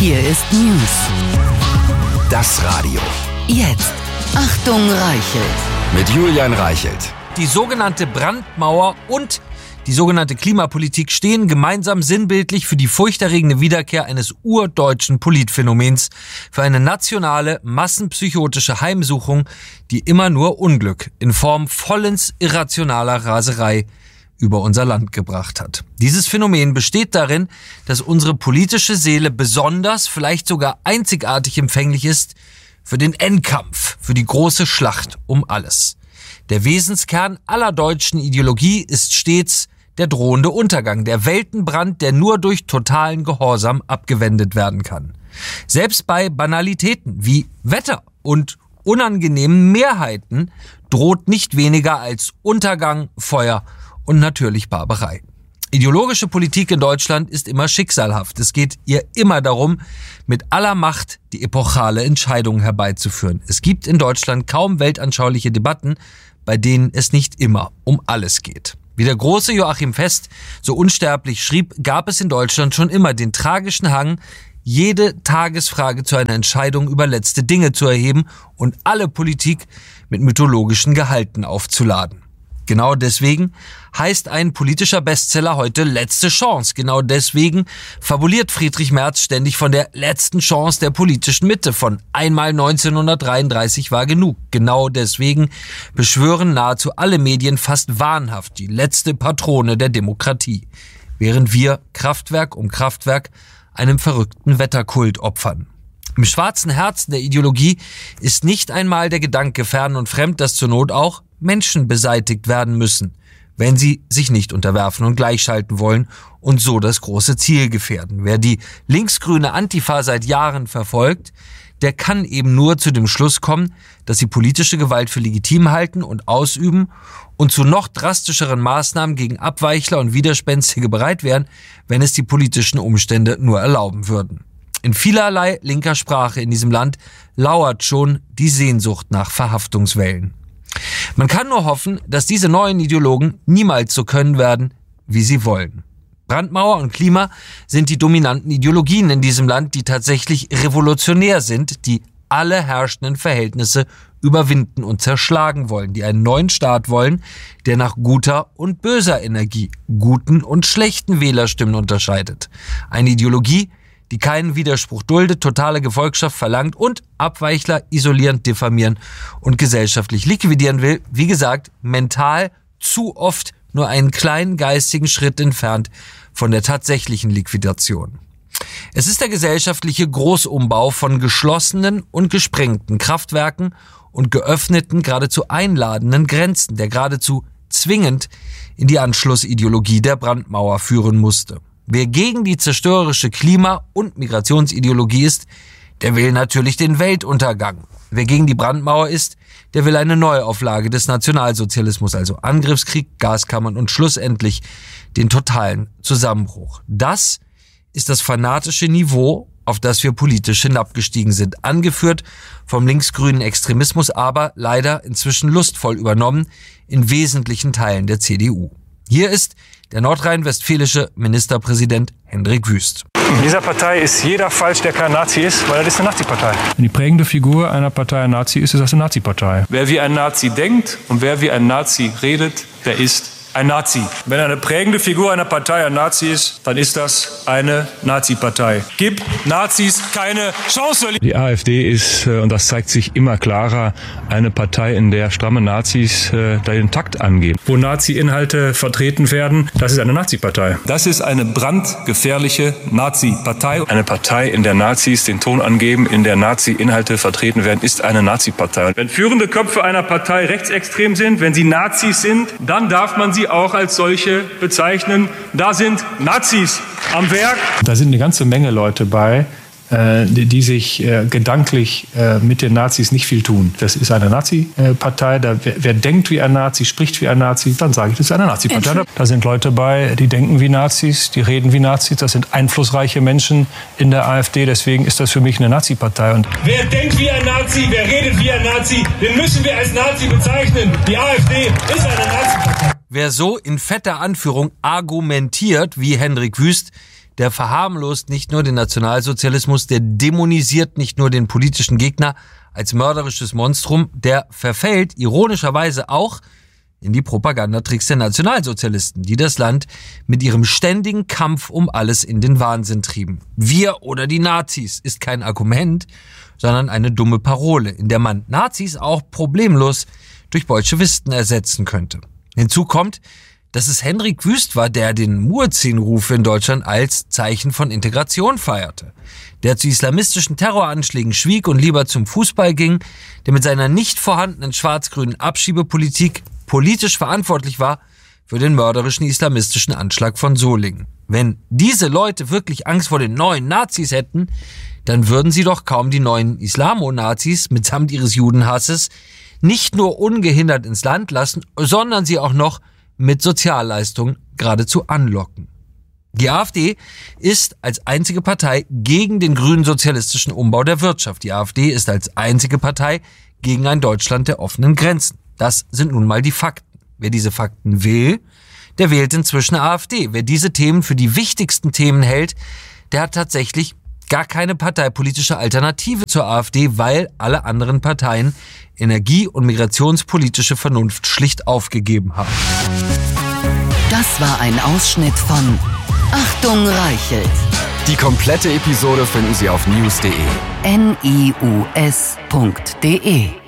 Hier ist News. Das Radio. Jetzt. Achtung, Reichelt. Mit Julian Reichelt. Die sogenannte Brandmauer und die sogenannte Klimapolitik stehen gemeinsam sinnbildlich für die furchterregende Wiederkehr eines urdeutschen Politphänomens, für eine nationale, massenpsychotische Heimsuchung, die immer nur Unglück in Form vollends irrationaler Raserei über unser Land gebracht hat. Dieses Phänomen besteht darin, dass unsere politische Seele besonders, vielleicht sogar einzigartig empfänglich ist für den Endkampf, für die große Schlacht um alles. Der Wesenskern aller deutschen Ideologie ist stets der drohende Untergang, der Weltenbrand, der nur durch totalen Gehorsam abgewendet werden kann. Selbst bei Banalitäten wie Wetter und unangenehmen Mehrheiten droht nicht weniger als Untergang, Feuer und natürlich Barbarei. Ideologische Politik in Deutschland ist immer schicksalhaft. Es geht ihr immer darum, mit aller Macht die epochale Entscheidung herbeizuführen. Es gibt in Deutschland kaum weltanschauliche Debatten, bei denen es nicht immer um alles geht. Wie der große Joachim Fest so unsterblich schrieb, gab es in Deutschland schon immer den tragischen Hang, jede Tagesfrage zu einer Entscheidung über letzte Dinge zu erheben und alle Politik mit mythologischen Gehalten aufzuladen. Genau deswegen heißt ein politischer Bestseller heute Letzte Chance. Genau deswegen fabuliert Friedrich Merz ständig von der letzten Chance der politischen Mitte, von einmal 1933 war genug. Genau deswegen beschwören nahezu alle Medien fast wahnhaft die letzte Patrone der Demokratie, während wir Kraftwerk um Kraftwerk einem verrückten Wetterkult opfern. Im schwarzen Herzen der Ideologie ist nicht einmal der Gedanke fern und fremd, dass zur Not auch Menschen beseitigt werden müssen, wenn sie sich nicht unterwerfen und gleichschalten wollen und so das große Ziel gefährden. Wer die linksgrüne Antifa seit Jahren verfolgt, der kann eben nur zu dem Schluss kommen, dass sie politische Gewalt für legitim halten und ausüben und zu noch drastischeren Maßnahmen gegen Abweichler und Widerspenstige bereit wären, wenn es die politischen Umstände nur erlauben würden. In vielerlei linker Sprache in diesem Land lauert schon die Sehnsucht nach Verhaftungswellen. Man kann nur hoffen, dass diese neuen Ideologen niemals so können werden, wie sie wollen. Brandmauer und Klima sind die dominanten Ideologien in diesem Land, die tatsächlich revolutionär sind, die alle herrschenden Verhältnisse überwinden und zerschlagen wollen, die einen neuen Staat wollen, der nach guter und böser Energie, guten und schlechten Wählerstimmen unterscheidet. Eine Ideologie, die keinen Widerspruch duldet, totale Gefolgschaft verlangt und Abweichler isolieren, diffamieren und gesellschaftlich liquidieren will. Wie gesagt, mental zu oft nur einen kleinen geistigen Schritt entfernt von der tatsächlichen Liquidation. Es ist der gesellschaftliche Großumbau von geschlossenen und gesprengten Kraftwerken und geöffneten, geradezu einladenden Grenzen, der geradezu zwingend in die Anschlussideologie der Brandmauer führen musste. Wer gegen die zerstörerische Klima- und Migrationsideologie ist, der will natürlich den Weltuntergang. Wer gegen die Brandmauer ist, der will eine Neuauflage des Nationalsozialismus, also Angriffskrieg, Gaskammern und schlussendlich den totalen Zusammenbruch. Das ist das fanatische Niveau, auf das wir politisch hinabgestiegen sind, angeführt vom linksgrünen Extremismus, aber leider inzwischen lustvoll übernommen in wesentlichen Teilen der CDU. Hier ist der nordrhein-westfälische Ministerpräsident Hendrik Wüst. In dieser Partei ist jeder falsch, der kein Nazi ist, weil das ist eine Nazi-Partei. Wenn die prägende Figur einer Partei ein Nazi ist, ist das eine Nazi-Partei. Wer wie ein Nazi denkt und wer wie ein Nazi redet, der ist ein Nazi. Wenn eine prägende Figur einer Partei ein Nazi ist, dann ist das eine Nazi-Partei. Gib Nazis keine Chance. Die AfD ist, und das zeigt sich immer klarer, eine Partei, in der stramme Nazis den Takt angeben. Wo Nazi-Inhalte vertreten werden, das ist eine Nazi-Partei. Das ist eine brandgefährliche Nazi-Partei. Eine Partei, in der Nazis den Ton angeben, in der Nazi-Inhalte vertreten werden, ist eine Nazi-Partei. Wenn führende Köpfe einer Partei rechtsextrem sind, wenn sie Nazis sind, dann darf man sie auch als solche bezeichnen. Da sind Nazis am Werk. Da sind eine ganze Menge Leute bei, die sich gedanklich mit den Nazis nicht viel tun. Das ist eine Nazi-Partei. Wer denkt wie ein Nazi, spricht wie ein Nazi, dann sage ich, das ist eine Nazi-Partei. Da sind Leute bei, die denken wie Nazis, die reden wie Nazis. Das sind einflussreiche Menschen in der AfD. Deswegen ist das für mich eine Nazi-Partei. Und wer denkt wie ein Nazi, wer redet wie ein Nazi, den müssen wir als Nazi bezeichnen. Die AfD ist eine Nazi-Partei. Wer so in fetter Anführung argumentiert wie Hendrik Wüst, der verharmlost nicht nur den Nationalsozialismus, der dämonisiert nicht nur den politischen Gegner als mörderisches Monstrum, der verfällt ironischerweise auch in die Propagandatricks der Nationalsozialisten, die das Land mit ihrem ständigen Kampf um alles in den Wahnsinn trieben. Wir oder die Nazis ist kein Argument, sondern eine dumme Parole, in der man Nazis auch problemlos durch Bolschewisten ersetzen könnte. Hinzu kommt, dass es Henrik Wüst war, der den Muezzin-Ruf in Deutschland als Zeichen von Integration feierte, der zu islamistischen Terroranschlägen schwieg und lieber zum Fußball ging, der mit seiner nicht vorhandenen schwarz-grünen Abschiebepolitik politisch verantwortlich war für den mörderischen islamistischen Anschlag von Solingen. Wenn diese Leute wirklich Angst vor den neuen Nazis hätten, dann würden sie doch kaum die neuen Islamo-Nazis mitsamt ihres Judenhasses nicht nur ungehindert ins Land lassen, sondern sie auch noch mit Sozialleistungen geradezu anlocken. Die AfD ist als einzige Partei gegen den grünen sozialistischen Umbau der Wirtschaft. Die AfD ist als einzige Partei gegen ein Deutschland der offenen Grenzen. Das sind nun mal die Fakten. Wer diese Fakten will, der wählt inzwischen AfD. Wer diese Themen für die wichtigsten Themen hält, der hat tatsächlich gar keine parteipolitische Alternative zur AfD, weil alle anderen Parteien energie- und migrationspolitische Vernunft schlicht aufgegeben haben. Das war ein Ausschnitt von Achtung Reichelt. Die komplette Episode finden Sie auf news.de. NIUS.de